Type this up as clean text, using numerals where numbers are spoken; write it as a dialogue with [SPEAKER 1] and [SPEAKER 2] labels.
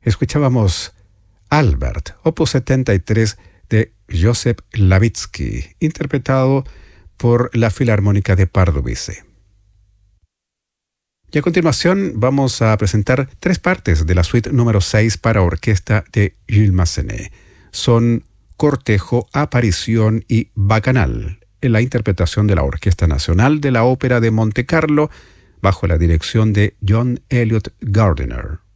[SPEAKER 1] Escuchábamos Albert, opus 73 de Joseph Levitsky, interpretado por la Filarmónica de Pardubice. Y a continuación vamos a presentar 3 partes de la suite número 6 para orquesta de Gilles Massenet. Son Cortejo, Aparición y Bacanal, en la interpretación de la Orquesta Nacional de la Ópera de Montecarlo, bajo la dirección de John Elliott Gardiner.